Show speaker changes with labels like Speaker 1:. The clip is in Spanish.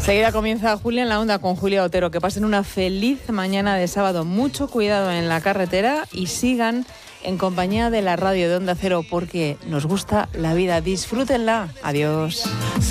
Speaker 1: Seguida comienza Julia en la Onda con Julia Otero. Que pasen una feliz mañana de sábado. Mucho cuidado en la carretera y sigan en compañía de la radio de Onda Cero porque nos gusta la vida. Disfrútenla. Adiós.